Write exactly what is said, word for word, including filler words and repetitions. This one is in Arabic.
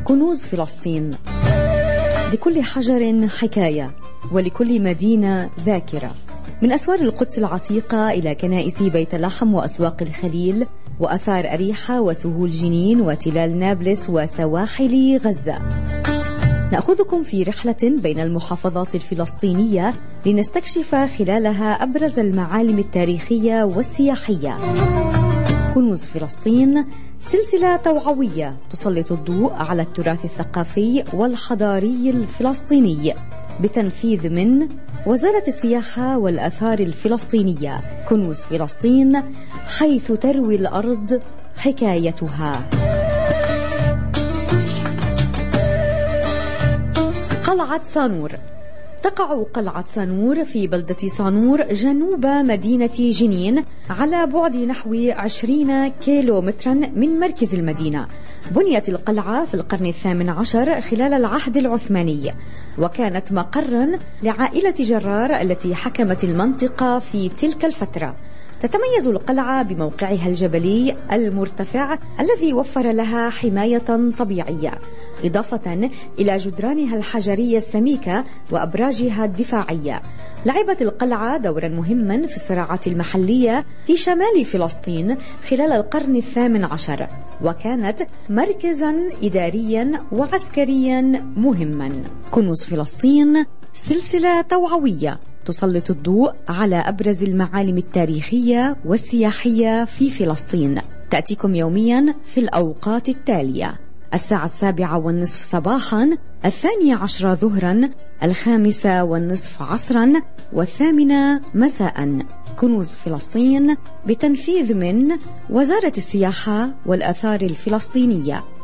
كنوز فلسطين. لكل حجر حكاية، ولكل مدينة ذاكرة. من أسوار القدس العتيقة إلى كنائس بيت لحم وأسواق الخليل وأثار أريحة وسهول جنين وتلال نابلس وسواحل غزة. نأخذكم في رحلة بين المحافظات الفلسطينية لنستكشف خلالها أبرز المعالم التاريخية والسياحية. كنوز فلسطين سلسلة توعوية تسلط الضوء على التراث الثقافي والحضاري الفلسطيني بتنفيذ من وزارة السياحة والآثار الفلسطينية. كنوز فلسطين، حيث تروي الأرض حكايتها. قلعة صانور. تقع قلعة صانور في بلدة صانور جنوب مدينة جنين على بعد نحو عشرين كيلو مترا من مركز المدينة. بنيت القلعة في القرن الثامن عشر خلال العهد العثماني، وكانت مقرا لعائلة جرار التي حكمت المنطقة في تلك الفترة. تتميز القلعة بموقعها الجبلي المرتفع الذي وفر لها حماية طبيعية، إضافة إلى جدرانها الحجرية السميكة وأبراجها الدفاعية. لعبت القلعة دورا مهما في الصراعات المحلية في شمال فلسطين خلال القرن الثامن عشر، وكانت مركزا إداريا وعسكريا مهما. كنوز فلسطين سلسلة توعوية تسلط الضوء على أبرز المعالم التاريخية والسياحية في فلسطين. تأتيكم يوميا في الأوقات التالية: الساعة السابعة والنصف صباحا، الثانية عشرة ظهرا، الخامسة والنصف عصرا، والثامنة مساء. كنوز فلسطين بتنفيذ من وزارة السياحة والآثار الفلسطينية.